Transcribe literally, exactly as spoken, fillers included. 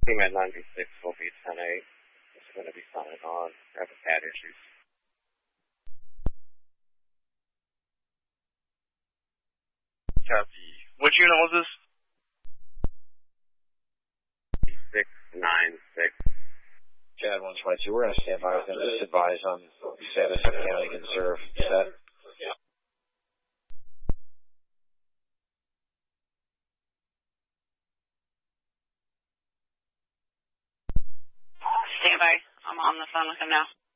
Team at ninety-six will be ten eight. It's going to be signing on. Have pad issues. Copy. Which unit was this? six nine six. Chad one twenty-two, we're going to stand by with him. Just advise on status of county conserve. Set. Stand by. I'm on the phone with him now.